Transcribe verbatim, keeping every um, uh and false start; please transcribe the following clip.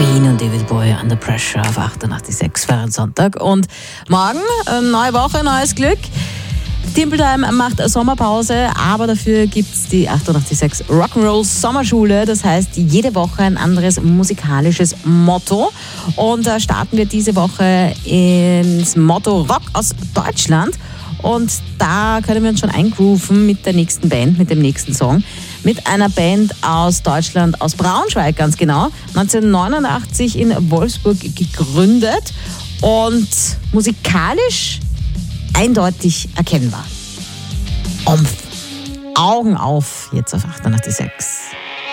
Queen und David Bowie Under Pressure auf achtundachtzig Komma sechs für einen Sonntag. Und morgen, äh, neue Woche, neues Glück. Timple Time macht Sommerpause, aber dafür gibt es die achtundachtzig Komma sechs Rock'n'Roll Sommerschule. Das heißt, jede Woche ein anderes musikalisches Motto. Und da starten wir diese Woche ins Motto Rock aus Deutschland. Und da können wir uns schon eingrooven mit der nächsten Band, mit dem nächsten Song. Mit einer Band aus Deutschland, aus Braunschweig ganz genau. neunzehnhundertneunundachtzig in Wolfsburg gegründet und musikalisch eindeutig erkennbar. Umf. Augen auf, jetzt auf achtundachtzig Komma sechs.